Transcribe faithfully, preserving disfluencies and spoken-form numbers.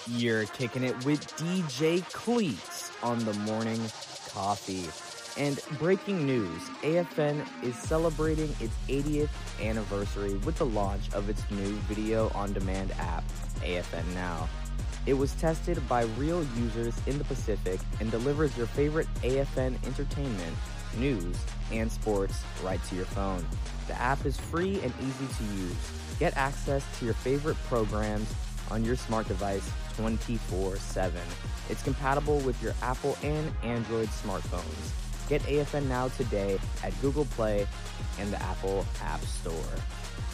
You're kicking it with D J Cleats on the Morning Coffee. And breaking news, A F N is celebrating its eightieth anniversary with the launch of its new video-on-demand app, A F N Now. It was tested by real users in the Pacific and delivers your favorite A F N entertainment, news, and sports right to your phone. The app is free and easy to use. Get access to your favorite programs on your smart device twenty-four seven. It's compatible with your Apple and Android smartphones. Get A F N Now today at Google Play and the Apple App Store.